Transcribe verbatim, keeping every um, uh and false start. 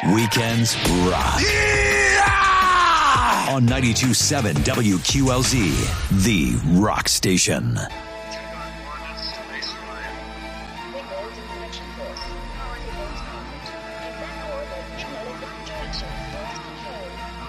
Weekends rock. Yeah! On ninety-two point seven W Q L Z, the rock station.